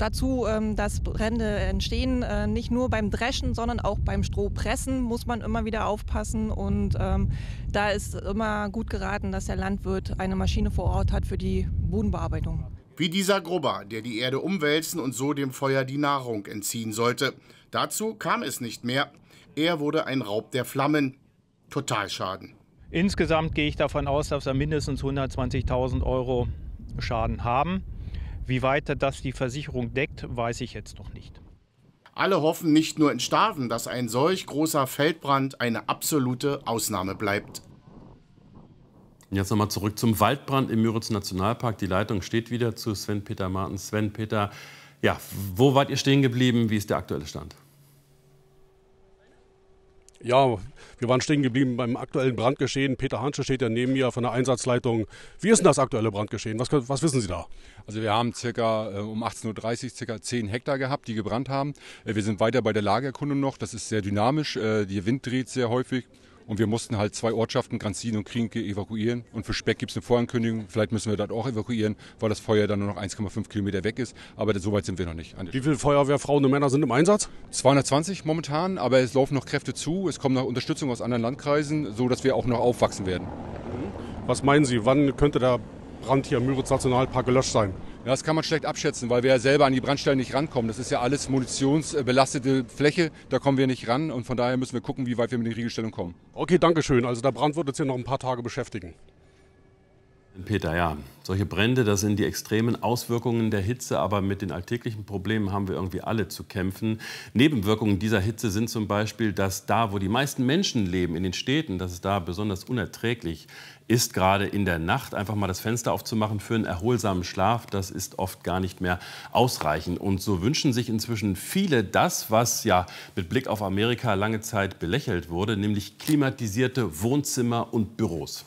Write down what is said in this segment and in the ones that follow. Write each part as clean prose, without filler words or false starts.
dazu, dass Brände entstehen. Nicht nur beim Dreschen, sondern auch beim Strohpressen muss man immer wieder aufpassen. Und da ist immer gut geraten, dass der Landwirt eine Maschine vor Ort hat für die Bodenbearbeitung. Wie dieser Grubber, der die Erde umwälzen und so dem Feuer die Nahrung entziehen sollte. Dazu kam es nicht mehr. Er wurde ein Raub der Flammen. Totalschaden. Insgesamt gehe ich davon aus, dass wir mindestens 120.000 € Schaden haben. Wie weit das die Versicherung deckt, weiß ich jetzt noch nicht. Alle hoffen nicht nur in Staven, dass ein solch großer Feldbrand eine absolute Ausnahme bleibt. Jetzt nochmal zurück zum Waldbrand im Müritz-Nationalpark. Die Leitung steht wieder zu Sven-Peter Martens. Sven-Peter, ja, wo wart ihr stehen geblieben? Wie ist der aktuelle Stand? Ja, wir waren stehen geblieben beim aktuellen Brandgeschehen. Peter Hansche steht ja neben mir von der Einsatzleitung. Wie ist denn das aktuelle Brandgeschehen? Was wissen Sie da? Also wir haben um 18:30 Uhr circa 10 Hektar gehabt, die gebrannt haben. Wir sind weiter bei der Lagererkundung noch. Das ist sehr dynamisch. Der Wind dreht sehr häufig. Und wir mussten halt 2 Ortschaften, Granzin und Krienke, evakuieren. Und für Speck gibt es eine Vorankündigung. Vielleicht müssen wir dort auch evakuieren, weil das Feuer dann nur noch 1,5 Kilometer weg ist. Aber so weit sind wir noch nicht. Wie viele Feuerwehrfrauen und Männer sind im Einsatz? 220 momentan, aber es laufen noch Kräfte zu. Es kommt noch Unterstützung aus anderen Landkreisen, sodass wir auch noch aufwachsen werden. Was meinen Sie, wann könnte der Brand hier im Müritz-Nationalpark gelöscht sein? Ja, das kann man schlecht abschätzen, weil wir ja selber an die Brandstellen nicht rankommen. Das ist ja alles munitionsbelastete Fläche, da kommen wir nicht ran und von daher müssen wir gucken, wie weit wir mit den Riegelstellungen kommen. Okay, danke schön. Also der Brand wird uns hier noch ein paar Tage beschäftigen. Peter, ja, solche Brände, das sind die extremen Auswirkungen der Hitze, aber mit den alltäglichen Problemen haben wir irgendwie alle zu kämpfen. Nebenwirkungen dieser Hitze sind zum Beispiel, dass da, wo die meisten Menschen leben, in den Städten, dass es da besonders unerträglich ist, gerade in der Nacht einfach mal das Fenster aufzumachen für einen erholsamen Schlaf. Das ist oft gar nicht mehr ausreichend. Und so wünschen sich inzwischen viele das, was ja mit Blick auf Amerika lange Zeit belächelt wurde, nämlich klimatisierte Wohnzimmer und Büros.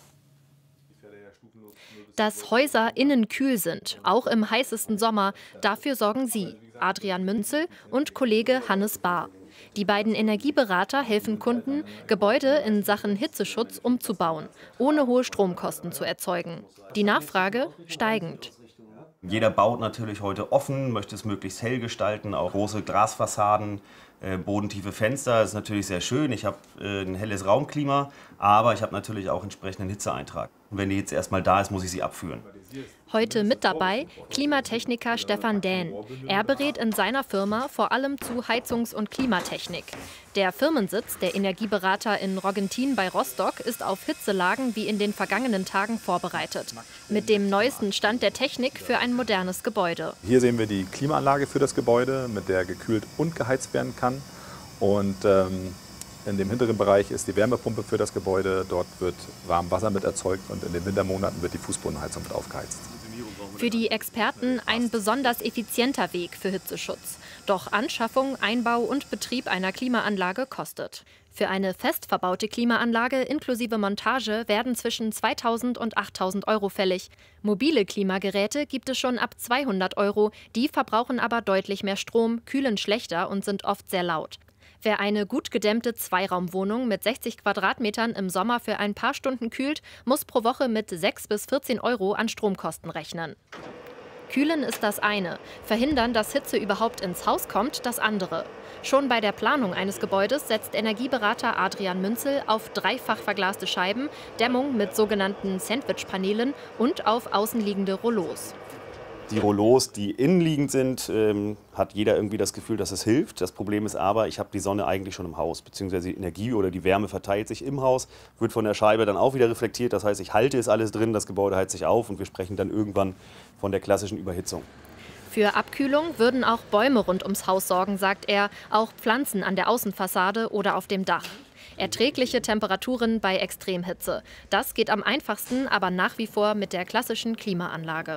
Dass Häuser innen kühl sind, auch im heißesten Sommer, dafür sorgen Sie, Adrian Münzel und Kollege Hannes Bahr. Die beiden Energieberater helfen Kunden, Gebäude in Sachen Hitzeschutz umzubauen, ohne hohe Stromkosten zu erzeugen. Die Nachfrage steigend. Jeder baut natürlich heute offen, möchte es möglichst hell gestalten, auch große Glasfassaden, bodentiefe Fenster. Das ist natürlich sehr schön. Ich habe ein helles Raumklima, aber ich habe natürlich auch entsprechenden Hitzeeintrag. Und wenn die Hitze erstmal da ist, muss ich sie abführen. Heute mit dabei Klimatechniker Stefan Dähn. Er berät in seiner Firma vor allem zu Heizungs- und Klimatechnik. Der Firmensitz der Energieberater in Roggentin bei Rostock ist auf Hitzelagen wie in den vergangenen Tagen vorbereitet. Mit dem neuesten Stand der Technik für ein modernes Gebäude. Hier sehen wir die Klimaanlage für das Gebäude, mit der gekühlt und geheizt werden kann. Und in dem hinteren Bereich ist die Wärmepumpe für das Gebäude. Dort wird warm Wasser mit erzeugt und in den Wintermonaten wird die Fußbodenheizung mit aufgeheizt. Für die Experten ein besonders effizienter Weg für Hitzeschutz. Doch Anschaffung, Einbau und Betrieb einer Klimaanlage kostet. Für eine fest verbaute Klimaanlage inklusive Montage werden zwischen 2.000 und 8.000 € fällig. Mobile Klimageräte gibt es schon ab 200 €, die verbrauchen aber deutlich mehr Strom, kühlen schlechter und sind oft sehr laut. Wer eine gut gedämmte Zweiraumwohnung mit 60 Quadratmetern im Sommer für ein paar Stunden kühlt, muss pro Woche mit 6 bis 14 € an Stromkosten rechnen. Kühlen ist das eine, verhindern, dass Hitze überhaupt ins Haus kommt, das andere. Schon bei der Planung eines Gebäudes setzt Energieberater Adrian Münzel auf dreifach verglaste Scheiben, Dämmung mit sogenannten Sandwich-Paneelen und auf außenliegende Rollos. Die Rollos, die innenliegend sind, hat jeder irgendwie das Gefühl, dass es hilft. Das Problem ist aber, ich habe die Sonne eigentlich schon im Haus, beziehungsweise die Energie oder die Wärme verteilt sich im Haus, wird von der Scheibe dann auch wieder reflektiert. Das heißt, ich halte es alles drin, das Gebäude heizt sich auf und wir sprechen dann irgendwann von der klassischen Überhitzung. Für Abkühlung würden auch Bäume rund ums Haus sorgen, sagt er, auch Pflanzen an der Außenfassade oder auf dem Dach. Erträgliche Temperaturen bei Extremhitze. Das geht am einfachsten, aber nach wie vor mit der klassischen Klimaanlage.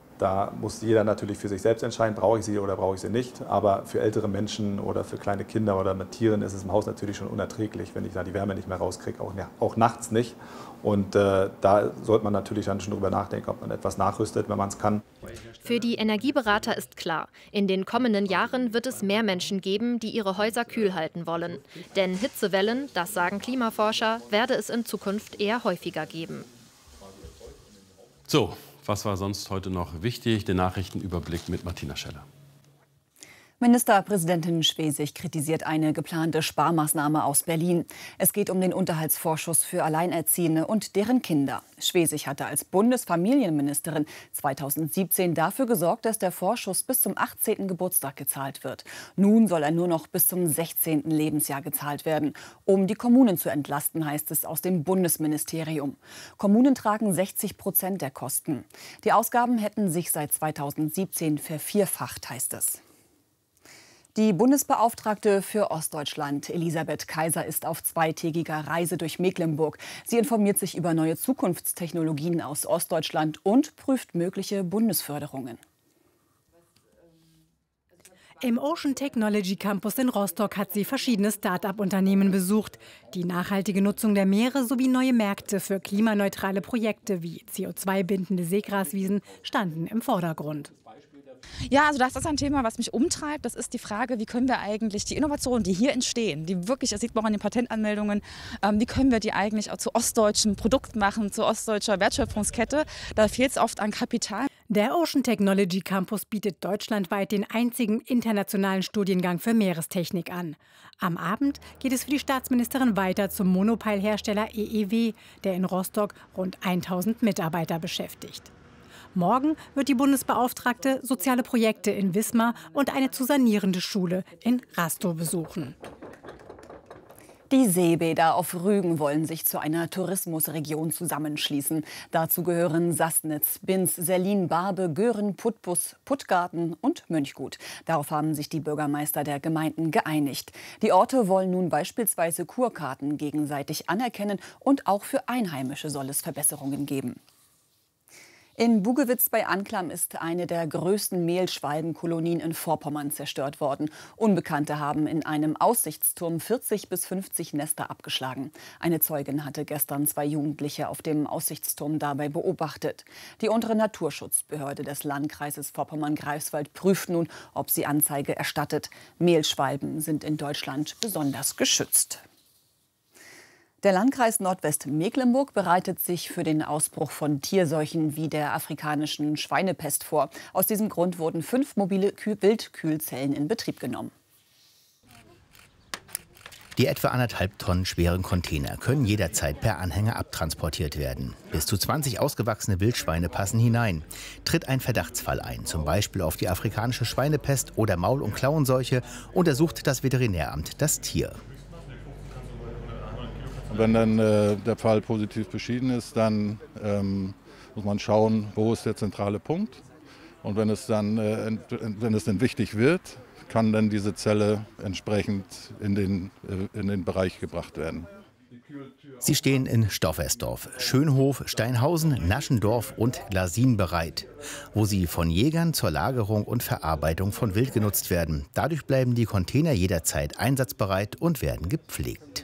Da muss jeder natürlich für sich selbst entscheiden, brauche ich sie oder brauche ich sie nicht. Aber für ältere Menschen oder für kleine Kinder oder mit Tieren ist es im Haus natürlich schon unerträglich, wenn ich da die Wärme nicht mehr rauskriege, auch nachts nicht. Und da sollte man natürlich dann schon drüber nachdenken, ob man etwas nachrüstet, wenn man es kann. Für die Energieberater ist klar, in den kommenden Jahren wird es mehr Menschen geben, die ihre Häuser kühl halten wollen. Denn Hitzewellen, das sagen Klimaforscher, werde es in Zukunft eher häufiger geben. So, was war sonst heute noch wichtig? Den Nachrichtenüberblick mit Martina Scheller. Ministerpräsidentin Schwesig kritisiert eine geplante Sparmaßnahme aus Berlin. Es geht um den Unterhaltsvorschuss für Alleinerziehende und deren Kinder. Schwesig hatte als Bundesfamilienministerin 2017 dafür gesorgt, dass der Vorschuss bis zum 18. Geburtstag gezahlt wird. Nun soll er nur noch bis zum 16. Lebensjahr gezahlt werden. Um die Kommunen zu entlasten, heißt es aus dem Bundesministerium. Kommunen tragen 60% der Kosten. Die Ausgaben hätten sich seit 2017 vervierfacht, heißt es. Die Bundesbeauftragte für Ostdeutschland, Elisabeth Kaiser, ist auf zweitägiger Reise durch Mecklenburg. Sie informiert sich über neue Zukunftstechnologien aus Ostdeutschland und prüft mögliche Bundesförderungen. Im Ocean Technology Campus in Rostock hat sie verschiedene Start-up-Unternehmen besucht. Die nachhaltige Nutzung der Meere sowie neue Märkte für klimaneutrale Projekte wie CO2-bindende Seegraswiesen standen im Vordergrund. Ja, also das ist ein Thema, was mich umtreibt. Das ist die Frage, wie können wir eigentlich die Innovationen, die hier entstehen, die wirklich, das sieht man auch an den Patentanmeldungen, wie können wir die eigentlich auch zu ostdeutschen Produkten machen, zu ostdeutscher Wertschöpfungskette. Da fehlt es oft an Kapital. Der Ocean Technology Campus bietet deutschlandweit den einzigen internationalen Studiengang für Meerestechnik an. Am Abend geht es für die Staatsministerin weiter zum Monopilhersteller EEW, der in Rostock rund 1000 Mitarbeiter beschäftigt. Morgen wird die Bundesbeauftragte soziale Projekte in Wismar und eine zu sanierende Schule in Rastow besuchen. Die Seebäder auf Rügen wollen sich zu einer Tourismusregion zusammenschließen. Dazu gehören Sassnitz, Binz, Sellin, Barbe, Göhren, Putbus, Puttgarten und Mönchgut. Darauf haben sich die Bürgermeister der Gemeinden geeinigt. Die Orte wollen nun beispielsweise Kurkarten gegenseitig anerkennen und auch für Einheimische soll es Verbesserungen geben. In Bugewitz bei Anklam ist eine der größten Mehlschwalbenkolonien in Vorpommern zerstört worden. Unbekannte haben in einem Aussichtsturm 40 bis 50 Nester abgeschlagen. Eine Zeugin hatte gestern 2 Jugendliche auf dem Aussichtsturm dabei beobachtet. Die untere Naturschutzbehörde des Landkreises Vorpommern-Greifswald prüft nun, ob sie Anzeige erstattet. Mehlschwalben sind in Deutschland besonders geschützt. Der Landkreis Nordwestmecklenburg bereitet sich für den Ausbruch von Tierseuchen wie der afrikanischen Schweinepest vor. Aus diesem Grund wurden 5 mobile Wildkühlzellen in Betrieb genommen. Die etwa 1,5 Tonnen schweren Container können jederzeit per Anhänger abtransportiert werden. Bis zu 20 ausgewachsene Wildschweine passen hinein. Tritt ein Verdachtsfall ein, zum Beispiel auf die afrikanische Schweinepest oder Maul- und Klauenseuche, untersucht das Veterinäramt das Tier. Wenn dann der Fall positiv beschieden ist, dann muss man schauen, wo ist der zentrale Punkt. Und wenn es dann wichtig wird, kann dann diese Zelle entsprechend in den Bereich gebracht werden. Sie stehen in Stoffersdorf, Schönhof, Steinhausen, Naschendorf und Glasin bereit, wo sie von Jägern zur Lagerung und Verarbeitung von Wild genutzt werden. Dadurch bleiben die Container jederzeit einsatzbereit und werden gepflegt.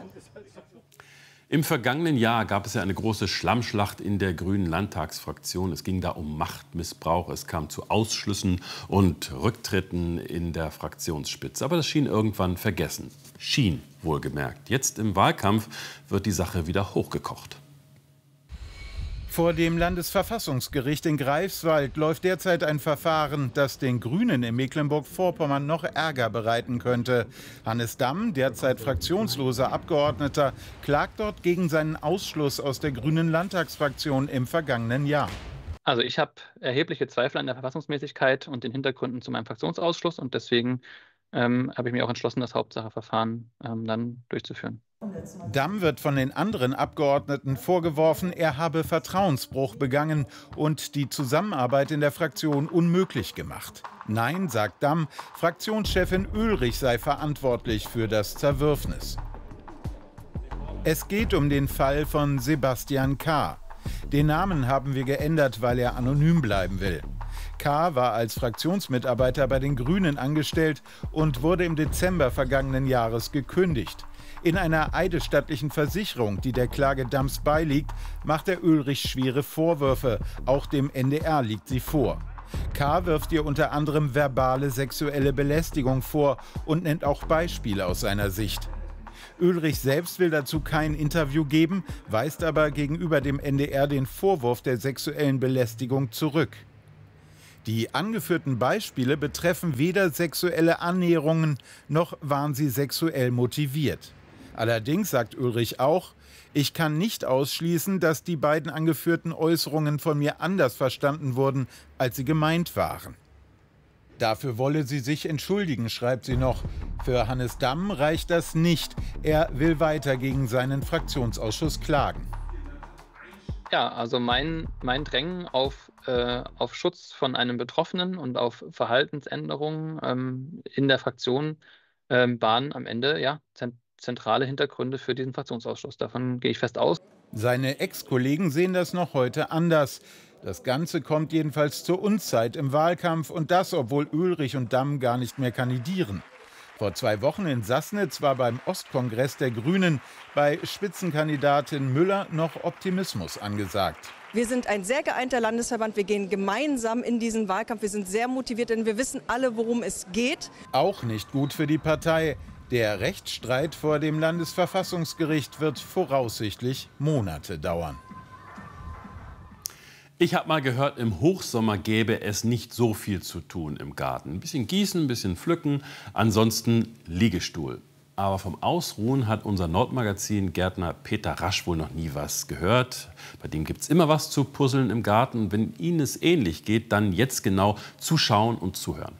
Im vergangenen Jahr gab es ja eine große Schlammschlacht in der Grünen Landtagsfraktion. Es ging da um Machtmissbrauch. Es kam zu Ausschlüssen und Rücktritten in der Fraktionsspitze. Aber das schien irgendwann vergessen. Schien, wohlgemerkt. Jetzt im Wahlkampf wird die Sache wieder hochgekocht. Vor dem Landesverfassungsgericht in Greifswald läuft derzeit ein Verfahren, das den Grünen in Mecklenburg-Vorpommern noch Ärger bereiten könnte. Hannes Damm, derzeit fraktionsloser Abgeordneter, klagt dort gegen seinen Ausschluss aus der Grünen Landtagsfraktion im vergangenen Jahr. Also ich habe erhebliche Zweifel an der Verfassungsmäßigkeit und den Hintergründen zu meinem Fraktionsausschluss und deswegen habe ich mich auch entschlossen, das Hauptsacheverfahren dann durchzuführen. Damm wird von den anderen Abgeordneten vorgeworfen, er habe Vertrauensbruch begangen und die Zusammenarbeit in der Fraktion unmöglich gemacht. Nein, sagt Damm, Fraktionschefin Ulrich sei verantwortlich für das Zerwürfnis. Es geht um den Fall von Sebastian K. Den Namen haben wir geändert, weil er anonym bleiben will. K. war als Fraktionsmitarbeiter bei den Grünen angestellt und wurde im Dezember vergangenen Jahres gekündigt. In einer eidesstattlichen Versicherung, die der Klage Damms beiliegt, macht er Ulrich schwere Vorwürfe. Auch dem NDR liegt sie vor. K. wirft ihr unter anderem verbale sexuelle Belästigung vor und nennt auch Beispiele aus seiner Sicht. Ulrich selbst will dazu kein Interview geben, weist aber gegenüber dem NDR den Vorwurf der sexuellen Belästigung zurück. Die angeführten Beispiele betreffen weder sexuelle Annäherungen, noch waren sie sexuell motiviert. Allerdings sagt Ulrich auch, ich kann nicht ausschließen, dass die beiden angeführten Äußerungen von mir anders verstanden wurden, als sie gemeint waren. Dafür wolle sie sich entschuldigen, schreibt sie noch. Für Hannes Damm reicht das nicht. Er will weiter gegen seinen Fraktionsausschuss klagen. Ja, also mein Drängen auf Schutz von einem Betroffenen und auf Verhaltensänderungen in der Fraktion waren am Ende ja zentrale Hintergründe für diesen Fraktionsausschuss. Davon gehe ich fest aus. Seine Ex-Kollegen sehen das noch heute anders. Das Ganze kommt jedenfalls zur Unzeit im Wahlkampf und das, obwohl Ulrich und Damm gar nicht mehr kandidieren. Vor 2 Wochen in Sassnitz war beim Ostkongress der Grünen bei Spitzenkandidatin Müller noch Optimismus angesagt. Wir sind ein sehr geeinter Landesverband. Wir gehen gemeinsam in diesen Wahlkampf. Wir sind sehr motiviert, denn wir wissen alle, worum es geht. Auch nicht gut für die Partei. Der Rechtsstreit vor dem Landesverfassungsgericht wird voraussichtlich Monate dauern. Ich habe mal gehört, im Hochsommer gäbe es nicht so viel zu tun im Garten. Ein bisschen gießen, ein bisschen pflücken, ansonsten Liegestuhl. Aber vom Ausruhen hat unser Nordmagazin-Gärtner Peter Rasch wohl noch nie was gehört. Bei dem gibt es immer was zu puzzeln im Garten. Und wenn Ihnen es ähnlich geht, dann jetzt genau zuschauen und zuhören.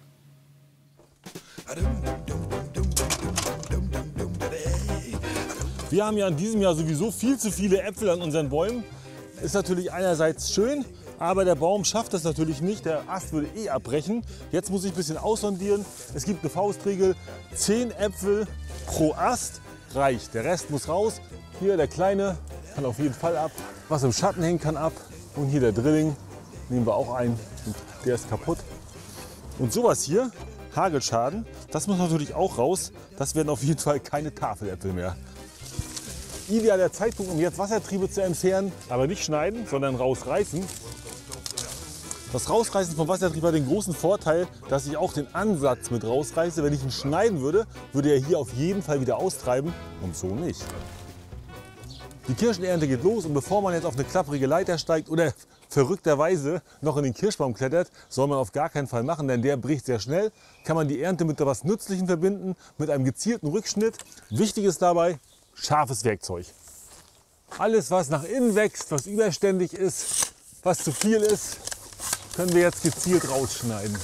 Wir haben ja in diesem Jahr sowieso viel zu viele Äpfel an unseren Bäumen. Ist natürlich einerseits schön, aber der Baum schafft das natürlich nicht. Der Ast würde eh abbrechen. Jetzt muss ich ein bisschen aussondieren. Es gibt eine Faustregel, 10 Äpfel pro Ast reicht. Der Rest muss raus. Hier der Kleine kann auf jeden Fall ab. Was im Schatten hängt, kann ab. Und hier der Drilling, nehmen wir auch ein. Der ist kaputt. Und sowas hier, Hagelschaden, das muss natürlich auch raus. Das werden auf jeden Fall keine Tafeläpfel mehr. Idealer Zeitpunkt, um jetzt Wassertriebe zu entfernen, aber nicht schneiden, sondern rausreißen. Das Rausreißen vom Wassertrieb hat den großen Vorteil, dass ich auch den Ansatz mit rausreiße. Wenn ich ihn schneiden würde, würde er hier auf jeden Fall wieder austreiben und so nicht. Die Kirschenernte geht los und bevor man jetzt auf eine klapprige Leiter steigt oder verrückterweise noch in den Kirschbaum klettert, soll man auf gar keinen Fall machen, denn der bricht sehr schnell. Kann man die Ernte mit etwas Nützlichem verbinden, mit einem gezielten Rückschnitt. Wichtig ist dabei, scharfes Werkzeug. Alles, was nach innen wächst, was überständig ist, was zu viel ist, können wir jetzt gezielt rausschneiden.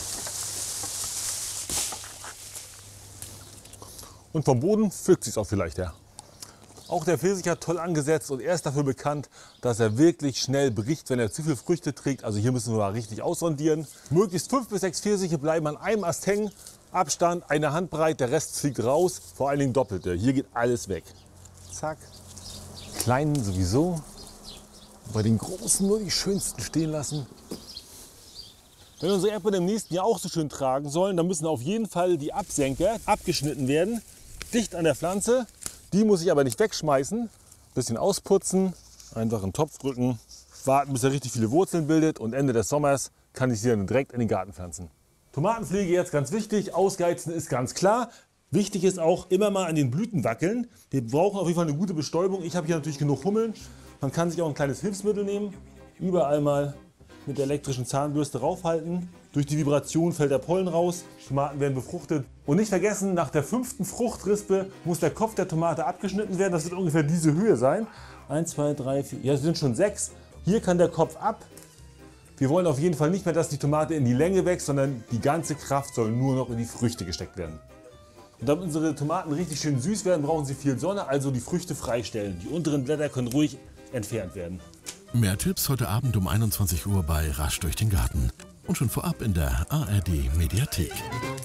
Und vom Boden pflückt sich auch viel leichter. Auch der Pfirsich hat toll angesetzt und er ist dafür bekannt, dass er wirklich schnell bricht, wenn er zu viel Früchte trägt. Also hier müssen wir mal richtig aussondieren. Möglichst 5 bis 6 Pfirsiche bleiben an einem Ast hängen. Abstand, eine Handbreit, der Rest fliegt raus. Vor allen Dingen doppelte. Hier geht alles weg. Zack. Kleinen sowieso. Bei den großen nur die schönsten stehen lassen. Wenn unsere Erdbeeren im nächsten Jahr auch so schön tragen sollen, dann müssen auf jeden Fall die Absenker abgeschnitten werden. Dicht an der Pflanze. Die muss ich aber nicht wegschmeißen. Bisschen ausputzen, einfach in den Topf drücken, warten bis er richtig viele Wurzeln bildet und Ende des Sommers kann ich sie dann direkt in den Garten pflanzen. Tomatenpflege jetzt ganz wichtig, ausgeizen ist ganz klar. Wichtig ist auch immer mal an den Blüten wackeln. Wir brauchen auf jeden Fall eine gute Bestäubung. Ich habe hier natürlich genug Hummeln. Man kann sich auch ein kleines Hilfsmittel nehmen. Überall mal mit der elektrischen Zahnbürste raufhalten. Durch die Vibration fällt der Pollen raus. Tomaten werden befruchtet. Und nicht vergessen, nach der 5. Fruchtrispe muss der Kopf der Tomate abgeschnitten werden. Das wird ungefähr diese Höhe sein. 1, 2, 3, 4, ja, es sind schon 6. Hier kann der Kopf ab. Wir wollen auf jeden Fall nicht mehr, dass die Tomate in die Länge wächst, sondern die ganze Kraft soll nur noch in die Früchte gesteckt werden. Und damit unsere Tomaten richtig schön süß werden, brauchen sie viel Sonne, also die Früchte freistellen. Die unteren Blätter können ruhig entfernt werden. Mehr Tipps heute Abend um 21 Uhr bei Rasch durch den Garten. Und schon vorab in der ARD-Mediathek.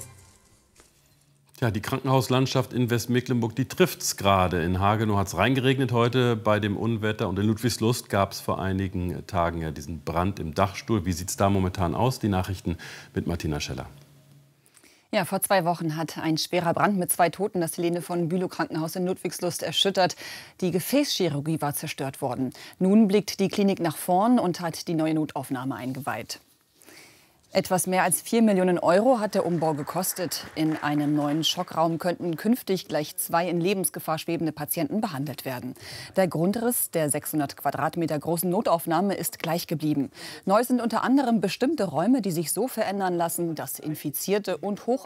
Ja, die Krankenhauslandschaft in Westmecklenburg, die trifft's gerade. In Hagenow hat es reingeregnet heute bei dem Unwetter. Und in Ludwigslust gab es vor einigen Tagen ja diesen Brand im Dachstuhl. Wie sieht es da momentan aus? Die Nachrichten mit Martina Scheller. Ja, vor 2 Wochen hat ein schwerer Brand mit 2 Toten das Helene von Bülow Krankenhaus in Ludwigslust erschüttert. Die Gefäßchirurgie war zerstört worden. Nun blickt die Klinik nach vorn und hat die neue Notaufnahme eingeweiht. Etwas mehr als 4 Millionen Euro hat der Umbau gekostet. In einem neuen Schockraum könnten künftig gleich 2 in Lebensgefahr schwebende Patienten behandelt werden. Der Grundriss der 600 Quadratmeter großen Notaufnahme ist gleich geblieben. Neu sind unter anderem bestimmte Räume, die sich so verändern lassen, dass Infizierte und